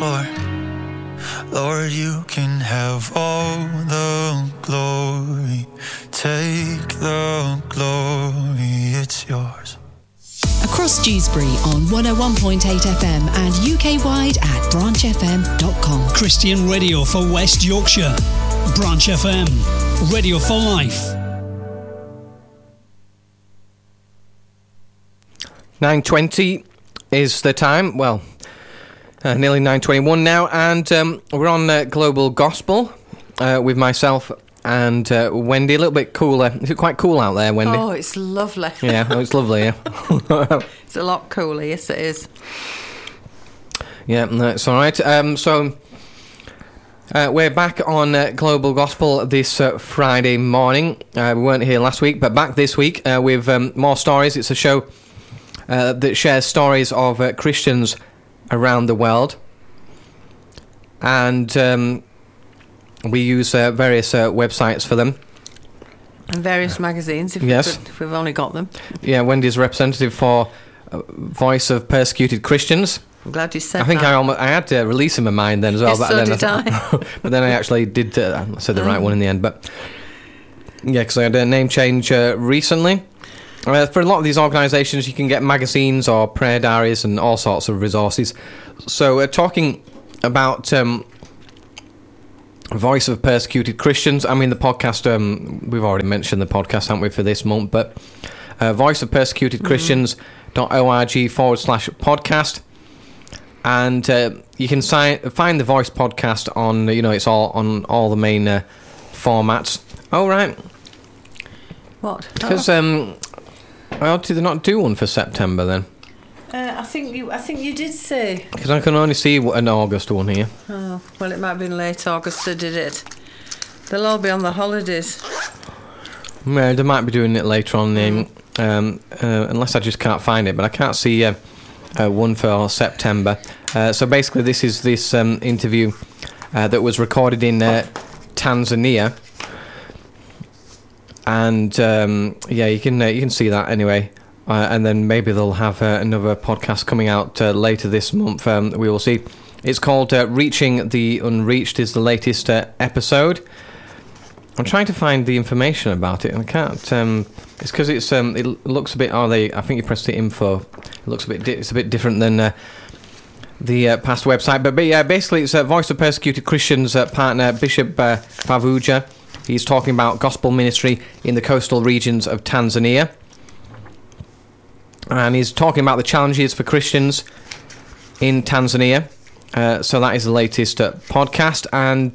for. Lord, you can have all the glory. Take the glory, it's yours. Across Dewsbury on 101.8 FM and UK-wide at branchfm.com. Christian radio for West Yorkshire. Branch FM. Radio for life. 9:20 is the time. Well, nearly 9:21 now, and we're on Global Gospel with myself and Wendy. A little bit cooler. Is it quite cool out there, Wendy? Oh, it's lovely. Yeah, it's lovely, yeah. It's a lot cooler, yes it is. Yeah, that's all right. So we're back on Global Gospel this Friday morning. We weren't here last week, but back this week with more stories. It's a show that shares stories of Christians around the world. And we use various websites for them. And various magazines, if we've only got them. Yeah, Wendy's representative for Voice of Persecuted Christians. I'm glad you said I think that. I had Release in my mind then as well. Yes, so did I. But then I actually did, I said the right one in the end. But yeah, because I had a name change recently. For a lot of these organisations, you can get magazines or prayer diaries and all sorts of resources. So talking about Voice of Persecuted Christians, I mean the podcast, we've already mentioned the podcast, haven't we, for this month, but Voice of Persecuted Christians.org/podcast. And you can find the Voice podcast on, it's all on all the main formats. Oh, right. What? Because, well, did they not do one for September then? I think you did say. Because I can only see an August one here. Oh, well, it might have been late August they did it. They'll all be on the holidays. Yeah, they might be doing it later on, unless I just can't find it. But I can't see one for September. So basically, this is this interview that was recorded in Tanzania. And you can see that anyway, and then maybe they'll have another podcast coming out later this month. We will see. It's called "Reaching the Unreached" is the latest episode. I'm trying to find the information about it, and I can't. It's because it looks a bit. I think you pressed the info. It looks a bit. It's a bit different than the past website. But yeah, basically, it's Voice of Persecuted Christians partner Bishop Favuja. He's talking about gospel ministry in the coastal regions of Tanzania. And he's talking about the challenges for Christians in Tanzania. So that is the latest podcast. And,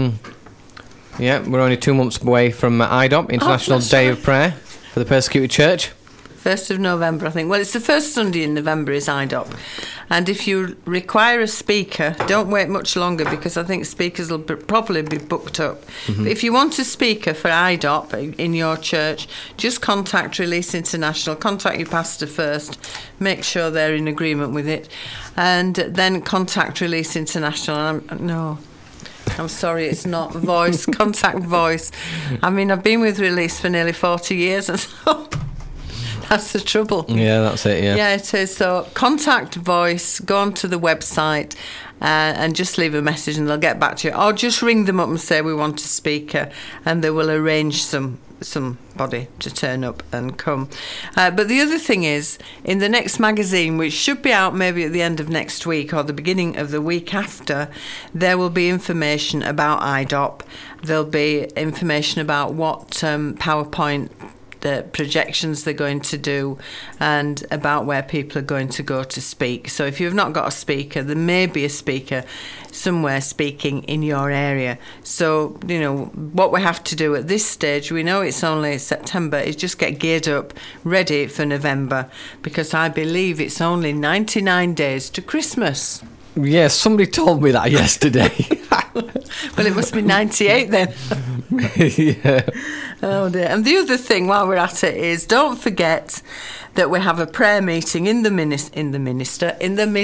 we're only 2 months away from IDOP, International Day of Prayer for the Persecuted Church. 1st of November, I think. Well, it's the first Sunday in November is IDOP. And if you require a speaker, don't wait much longer because I think speakers will probably be booked up. Mm-hmm. But if you want a speaker for IDOP in your church, just contact Release International, contact your pastor first, make sure they're in agreement with it, and then contact Release International. I'm sorry, it's not Voice, contact Voice. I mean, I've been with Release for nearly 40 years and so... That's the trouble. Yeah, that's it, yeah. Yeah, it is. So contact Voice, go onto the website and just leave a message and they'll get back to you. Or just ring them up and say we want a speaker and they will arrange somebody to turn up and come. But the other thing is, in the next magazine, which should be out maybe at the end of next week or the beginning of the week after, there will be information about IDOP. There'll be information about what PowerPoint the projections they're going to do and about where people are going to go to speak. So if you've not got a speaker, there may be a speaker somewhere speaking in your area. So, what we have to do at this stage, we know it's only September, is just get geared up, ready for November, because I believe it's only 99 days to Christmas. Yes, somebody told me that yesterday. Well, it must be 98 then. Yeah. Oh dear. And the other thing while we're at it is, don't forget that we have a prayer meeting in the Minster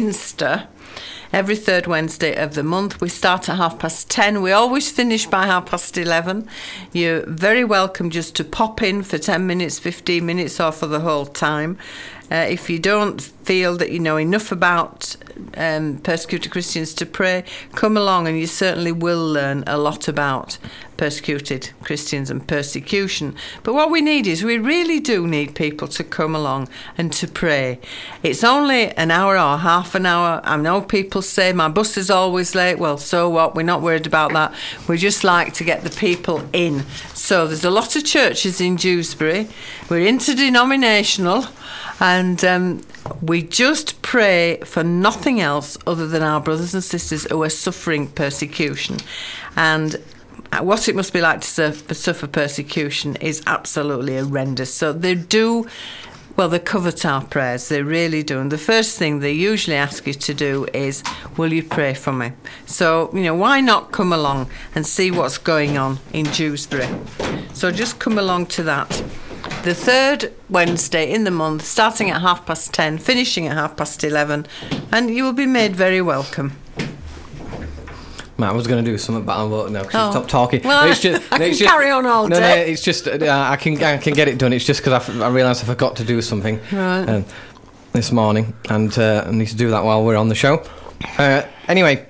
every third Wednesday of the month. We start at 10:30. We always finish by 11:30. You're very welcome just to pop in for 10 minutes, 15 minutes, or for the whole time. If you don't feel that you know enough about persecuted Christians to pray, come along, and you certainly will learn a lot about persecuted Christians and persecution. But what we need is, we really do need people to come along and to pray. It's only an hour or half an hour. I know people say my bus is always late. Well, so what? We're not worried about that. We just like to get the people in. So there's a lot of churches in Dewsbury. We're interdenominational, and we just pray for nothing else other than our brothers and sisters who are suffering persecution. And what it must be like to suffer persecution is absolutely horrendous. So they covet our prayers. They really do. And the first thing they usually ask you to do is, will you pray for me? So, why not come along and see what's going on in Dewsbury? So just come along to that. The third Wednesday in the month, starting at 10:30, finishing at 11:30, and you will be made very welcome. Matt, I was going to do something, but I won't now because you stopped talking. Well, I can carry on all day. No, it's just I can get it done. It's just because I realised I forgot to do something this morning, and I need to do that while we're on the show. Anyway,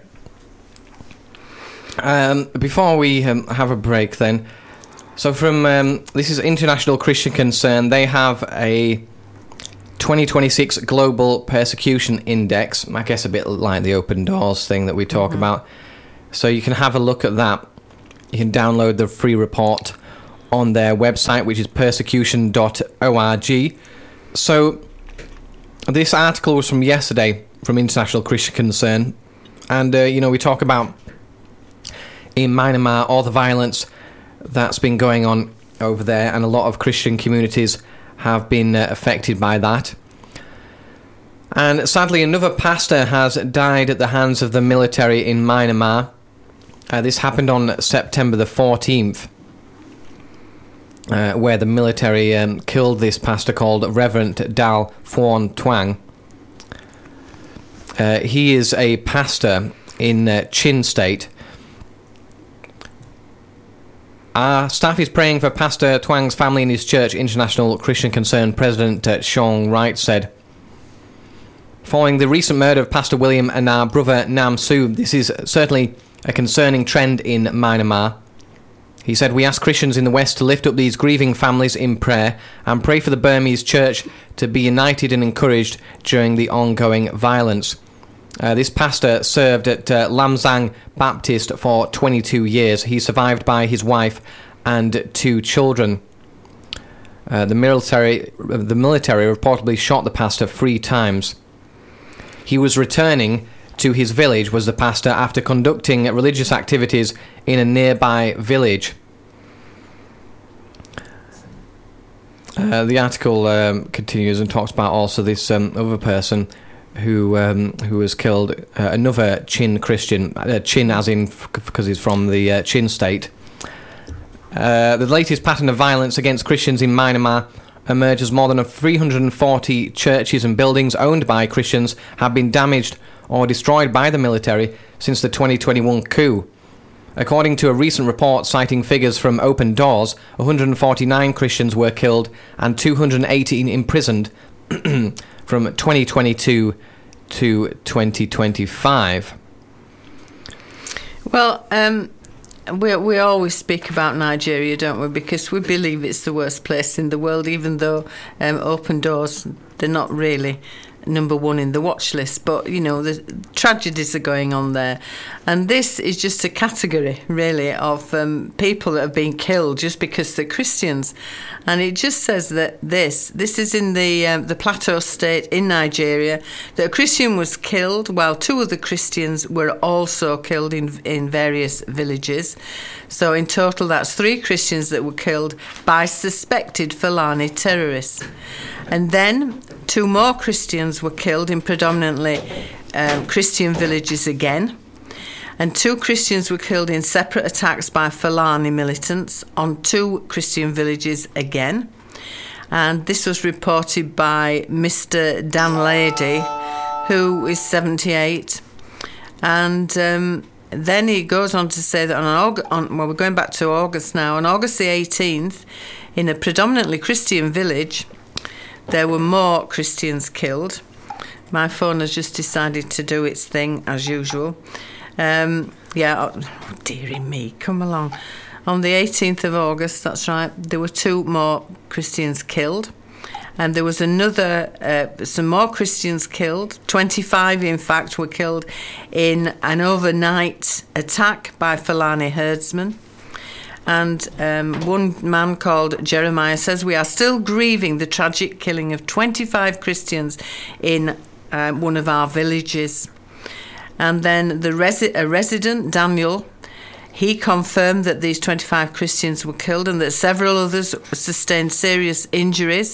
before we have a break, then. So from this is International Christian Concern. They have a 2026 Global Persecution Index. I guess a bit like the Open Doors thing that we talk about. So you can have a look at that. You can download the free report on their website, which is persecution.org. So this article was from yesterday from International Christian Concern. And, we talk about in Myanmar all the violence that's been going on over there, and a lot of Christian communities have been affected by that. And sadly, another pastor has died at the hands of the military in Myanmar. This happened on September the 14th, where the military killed this pastor called Reverend Dal Phuong Tuang. He is a pastor in Chin State. Our staff is praying for Pastor Tuang's family and his church. International Christian Concern President Sean Wright said. Following the recent murder of Pastor William and our brother Nam Soo, this is certainly a concerning trend in Myanmar. He said, we ask Christians in the West to lift up these grieving families in prayer and pray for the Burmese church to be united and encouraged during the ongoing violence. This pastor served at Lamsang Baptist for 22 years. He's survived by his wife and 2 children. The military reportedly shot the pastor 3 times. He was returning to his village, was the pastor, after conducting religious activities in a nearby village. The article continues and talks about also this other person who was killed, another Chin Christian, Chin as in because he's from the Chin state. The latest pattern of violence against Christians in Myanmar emerges. More than 340 churches and buildings owned by Christians have been damaged or destroyed by the military since the 2021 coup. According to a recent report citing figures from Open Doors, 149 Christians were killed and 218 imprisoned from 2022 to 2025. Well, we always speak about Nigeria, don't we? Because we believe it's the worst place in the world, even though Open Doors, they're not really number one in the watch list, but the tragedies are going on there, and this is just a category really of people that have been killed just because they're Christians. And it just says that this is in the Plateau State in Nigeria, that a Christian was killed while 2 other Christians were also killed in various villages. So in total that's 3 Christians that were killed by suspected Fulani terrorists. And then 2 more Christians were killed in predominantly Christian villages again. And 2 Christians were killed in separate attacks by Fulani militants on 2 Christian villages again. And this was reported by Mr. Dan Lady, who is 78. And then he goes on to say that we're going back to August now. On August the 18th, in a predominantly Christian village, there were more Christians killed. My phone has just decided to do its thing, as usual. Dearie me, come along. On the 18th of August, that's right, there were 2 more Christians killed. And there was some more Christians killed. 25, in fact, were killed in an overnight attack by Fulani herdsmen. And one man called Jeremiah says, "We are still grieving the tragic killing of 25 Christians in one of our villages." And then a resident, Daniel, he confirmed that these 25 Christians were killed and that several others sustained serious injuries.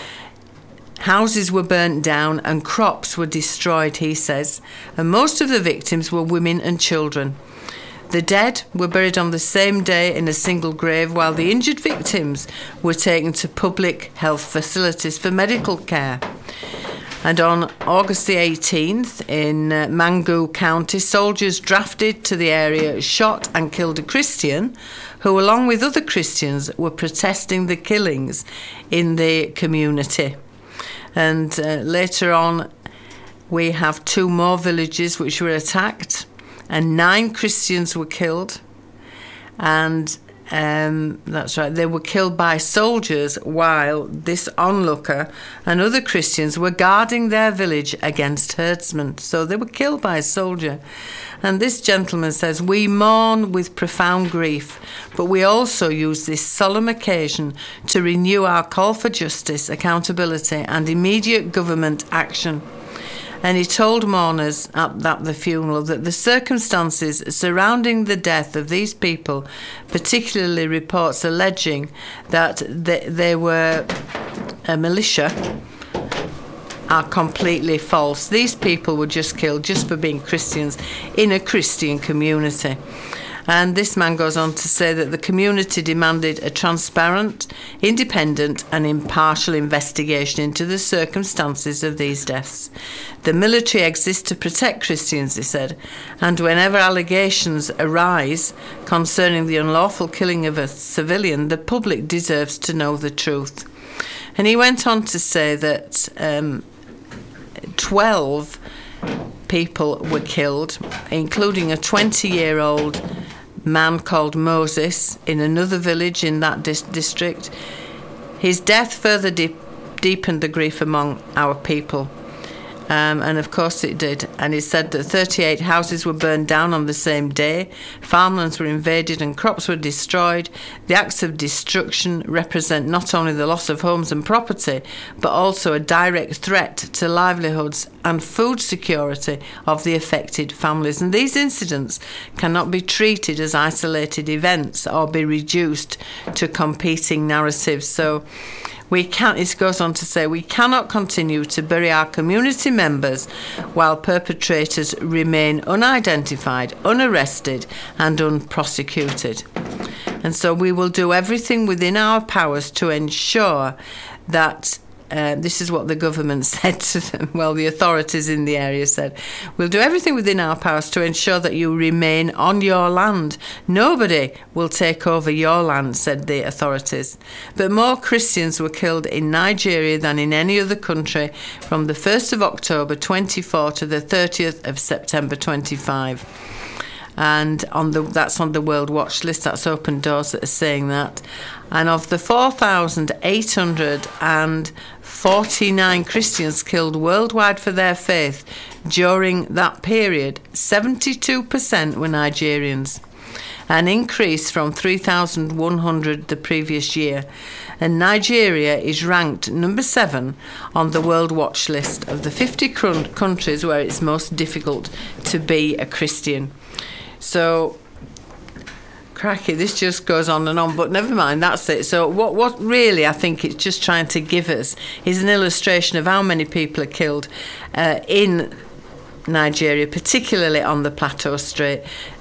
Houses were burnt down and crops were destroyed, he says, and most of the victims were women and children. The dead were buried on the same day in a single grave, while the injured victims were taken to public health facilities for medical care. And on August the 18th, in Mangu County, soldiers drafted to the area shot and killed a Christian who, along with other Christians, were protesting the killings in the community. And later on, we have 2 more villages which were attacked, and 9 Christians were killed. And that's right, they were killed by soldiers while this onlooker and other Christians were guarding their village against herdsmen. So they were killed by a soldier. And this gentleman says, "We mourn with profound grief, but we also use this solemn occasion to renew our call for justice, accountability and immediate government action." And he told mourners at the funeral that the circumstances surrounding the death of these people, particularly reports alleging that they were a militia, are completely false. These people were just killed just for being Christians in a Christian community. And this man goes on to say that the community demanded a transparent, independent and impartial investigation into the circumstances of these deaths. The military exists to protect Christians, he said, and whenever allegations arise concerning the unlawful killing of a civilian, the public deserves to know the truth. And he went on to say that 12 people were killed, including a 20-year-old man called Moses in another village in that district. His death further deepened the grief among our people. And of course it did. And he said that 38 houses were burned down on the same day, farmlands were invaded and crops were destroyed. The acts of destruction represent not only the loss of homes and property, but also a direct threat to livelihoods and food security of the affected families. And these incidents cannot be treated as isolated events or be reduced to competing narratives. So it goes on to say, we cannot continue to bury our community members while perpetrators remain unidentified, unarrested and unprosecuted. And so we will do everything within our powers to ensure that this is what the government said to them. Well, the authorities in the area said, "We'll do everything within our powers to ensure that you remain on your land. Nobody will take over your land," said the authorities. But more Christians were killed in Nigeria than in any other country from the 1st of October 24 to the 30th of September 25. And that's on the World Watch list. That's Open Doors that are saying that. And of the 4,849 Christians killed worldwide for their faith during that period, 72% were Nigerians, an increase from 3,100 the previous year. And Nigeria is ranked number 7 on the World Watch list of the 50 countries where it's most difficult to be a Christian. So, cracky, this just goes on and on, but never mind, that's it. So what really I think it's just trying to give us is an illustration of how many people are killed in Nigeria, particularly on the Plateau State.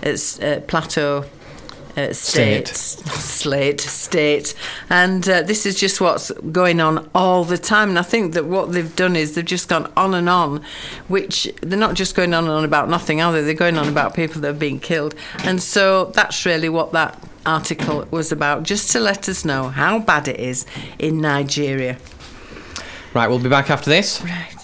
And this is just what's going on all the time. And I think that what they've done is they've just gone on and on, which they're not just going on and on about nothing, are they? They're going on about people that have been killed. And so that's really what that article was about, just to let us know how bad it is in Nigeria. Right, we'll be back after this. Right.